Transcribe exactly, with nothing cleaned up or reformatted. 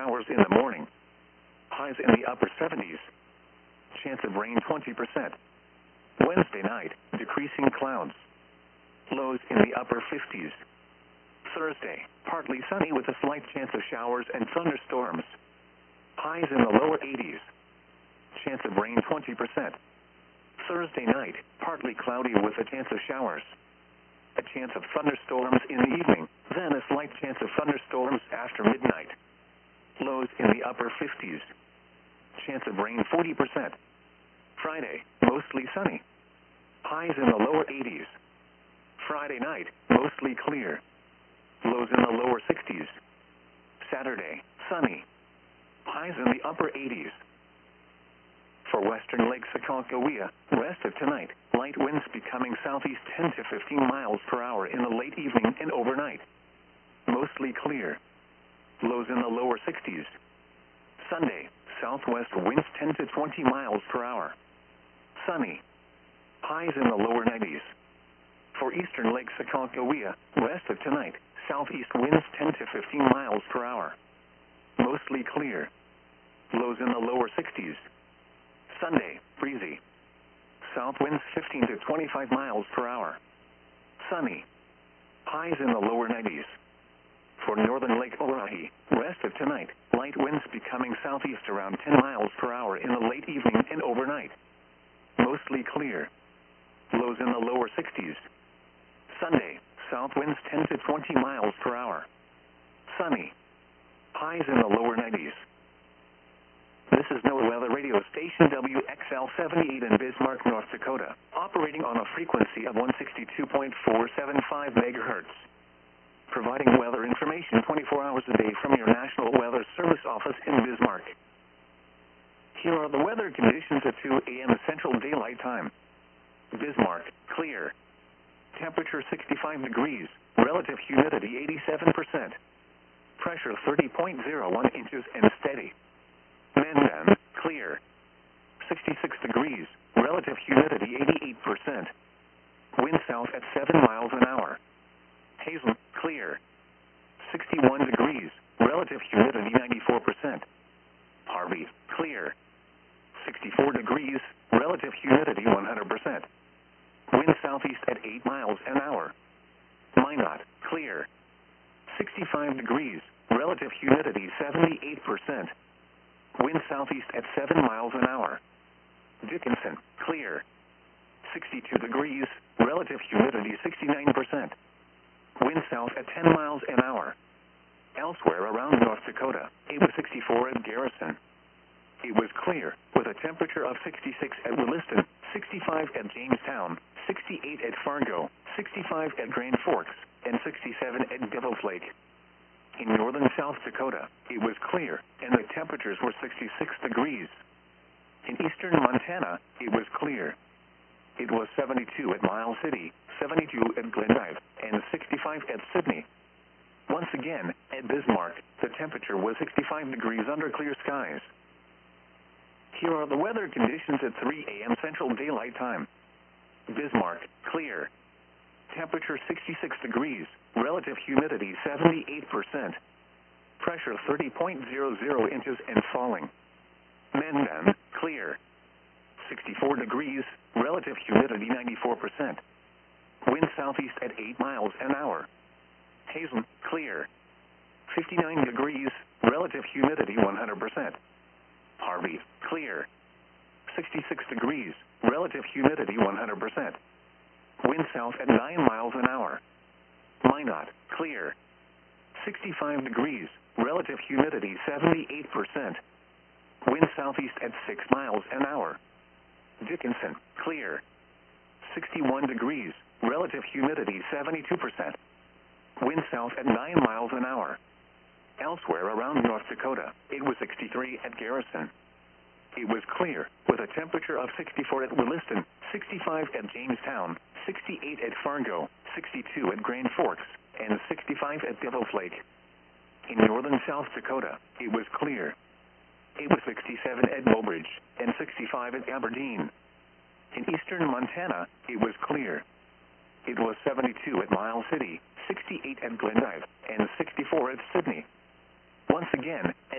showers in the morning. Highs in the upper seventies. Chance of rain twenty percent. Wednesday night, decreasing clouds. Lows in the upper fifties. Thursday, partly sunny with a slight chance of showers and thunderstorms. Highs in the lower eighties. Chance of rain twenty percent. Thursday night, partly cloudy with a chance of showers. A chance of thunderstorms in the evening, then a slight chance of thunderstorms after midnight. Lows in the upper fifties. Chance of rain forty percent. Friday, mostly sunny. Highs in the lower eighties. Friday night, mostly clear. Lows in the lower sixties. Saturday, sunny. Highs in the upper eighties. For western Lake Sakakawea, rest of tonight, light winds becoming southeast ten to fifteen miles per hour in the late evening and overnight. Mostly clear. Lows in the lower sixties. Sunday, southwest winds ten to twenty miles per hour. Sunny. Highs in the lower nineties. For eastern Lake Sakakawea, rest of tonight, southeast winds ten to fifteen miles per hour. Mostly clear. Lows in the lower sixties. Sunday, breezy. South winds fifteen to twenty-five miles per hour. Sunny. Highs in the lower nineties. For northern Lake Orohi, rest of tonight, light winds becoming southeast around ten miles per hour in the late evening and overnight. Mostly clear. Lows in the lower sixties. Sunday, south winds ten to twenty miles per hour. Sunny. Highs in the lower nineties. This is NOAA Weather Radio Station W X L seventy-eight in Bismarck, North Dakota, operating on a frequency of one sixty-two point four seven five megahertz. Providing weather information twenty-four hours a day from your National Weather Service office in Bismarck. Here are the weather conditions at two A M Central Daylight Time. Bismarck, clear. Temperature sixty-five degrees, relative humidity eighty-seven percent. Pressure thirty point zero one inches and steady. Mandan, clear. sixty-six degrees, relative humidity eighty-eight percent. Wind south at seven miles an hour. Hazen, clear. sixty-one degrees, relative humidity ninety-four percent. Harvey, clear. sixty-four degrees, relative humidity one hundred percent. Wind southeast at eight miles an hour. Minot, clear. sixty-five degrees, relative humidity seventy-eight percent. Wind southeast at seven miles an hour. Dickinson, clear. sixty-two degrees, relative humidity sixty-nine percent. Wind south at ten miles an hour. Elsewhere around North Dakota, it was sixty-four at Garrison. It was clear, with a temperature of sixty-six at Williston, sixty-five at Jamestown, sixty-eight at Fargo, sixty-five at Grand Forks, and sixty-seven at Devil's Lake. In northern South Dakota, it was clear, and the temperatures were sixty-six degrees. In eastern Montana, it was clear. It was seventy-two at Miles City, seventy-two at Glendive, and sixty-five at Sydney. Once again, at Bismarck, the temperature was sixty-five degrees under clear skies. Here are the weather conditions at three A M Central Daylight Time. Bismarck, clear. Temperature sixty-six degrees, relative humidity seventy-eight percent. Pressure thirty point zero zero inches and falling. Mandan, clear. sixty-four degrees, relative humidity ninety-four percent. Wind southeast at eight miles an hour. Hazen, clear. fifty-nine degrees, relative humidity one hundred percent. Harvey, clear. sixty-six degrees, relative humidity one hundred percent. Wind south at nine miles an hour. Minot, clear. sixty-five degrees, relative humidity seventy-eight percent. Wind southeast at six miles an hour. Dickinson, clear. sixty-one degrees, relative humidity seventy-two percent. Wind south at nine miles an hour. Elsewhere around North Dakota, it was sixty-three at Garrison. It was clear, with a temperature of sixty-four at Williston, sixty-five at Jamestown, sixty-eight at Fargo, sixty-two at Grand Forks, and sixty-five at Devil's Lake. In northern South Dakota, it was clear. It was sixty-seven at Mobridge and sixty-five at Aberdeen. In eastern Montana, it was clear. It was seventy-two at Miles City, sixty-eight at Glendive, and sixty-four at Sydney. Once again,